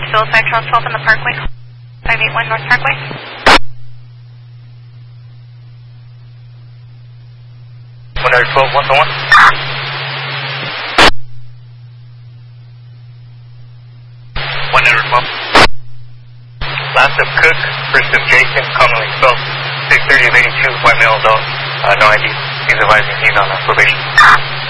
Suicide Trail 12 in the Parkway. 581 North Parkway. One 12, 1-1. One 12. Last of Cook, first of Jason, commonly spelled 630 of 82, white male adult, no ID. He's advising he's on probation.